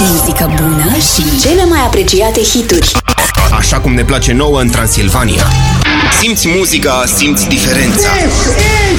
Muzică bună și cele mai apreciate hituri. Așa cum ne place nouă în Transilvania. Simți muzica, simți diferența.